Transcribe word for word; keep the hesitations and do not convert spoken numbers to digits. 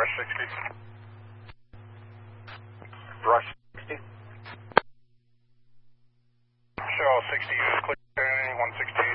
Rush sixty. Rush sixty. Show sixty is clear, one sixteen.